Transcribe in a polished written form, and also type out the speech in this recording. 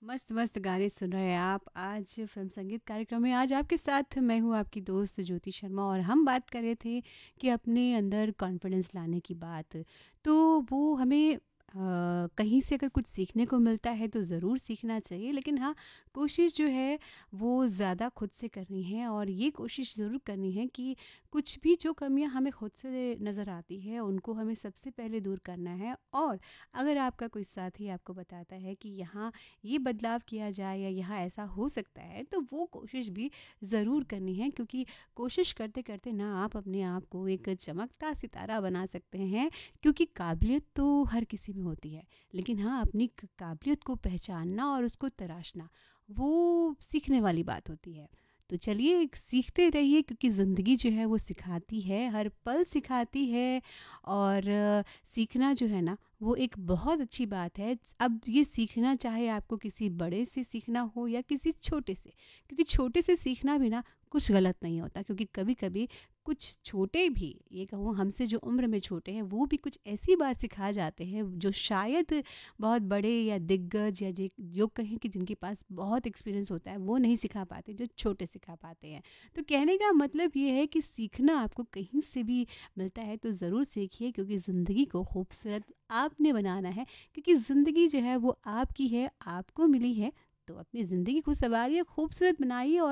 मस्त मस्त गाने सुन रहे हैं आप आज फिल्म संगीत कार्यक्रम में। आज आपके साथ मैं हूँ आपकी दोस्त ज्योति शर्मा और हम बात कर रहे थे कि अपने अंदर कॉन्फिडेंस लाने की बात। तो वो हमें कहीं से अगर कुछ सीखने को मिलता है तो ज़रूर सीखना चाहिए, लेकिन हाँ, कोशिश जो है वो ज़्यादा खुद से करनी है और ये कोशिश ज़रूर करनी है कि कुछ भी जो कमियां हमें खुद से नज़र आती है उनको हमें सबसे पहले दूर करना है। और अगर आपका कोई साथी आपको बताता है कि यहाँ ये बदलाव किया जाए या यहाँ ऐसा हो सकता है, तो वो कोशिश भी ज़रूर करनी है, क्योंकि कोशिश करते करते ना आप अपने आप को एक चमकता सितारा बना सकते हैं। क्योंकि काबिलियत तो हर किसी में होती है, लेकिन हाँ, अपनी काबिलियत को पहचानना और उसको तराशना वो सीखने वाली बात होती है। तो चलिए सीखते रहिए, क्योंकि ज़िंदगी जो है वो सिखाती है, हर पल सिखाती है। और सीखना जो है ना वो एक बहुत अच्छी बात है। अब ये सीखना चाहे आपको किसी बड़े से सीखना हो या किसी छोटे से, क्योंकि छोटे से सीखना भी ना कुछ गलत नहीं होता, क्योंकि कभी कभी कुछ छोटे भी, ये कहूँ हमसे जो उम्र में छोटे हैं, वो भी कुछ ऐसी बात सिखा जाते हैं जो शायद बहुत बड़े या दिग्गज या जो कहें कि जिनके पास बहुत एक्सपीरियंस होता है वो नहीं सिखा पाते, जो छोटे सिखा पाते हैं। तो कहने का मतलब ये है कि सीखना आपको कहीं से भी मिलता है तो ज़रूर सीखिए, क्योंकि ज़िंदगी को खूबसूरत आपने बनाना है। क्योंकि ज़िंदगी जो है वो आपकी है, आपको मिली है। तो अपनी ज़िंदगी को संवारिए, खूबसूरत बनाइए और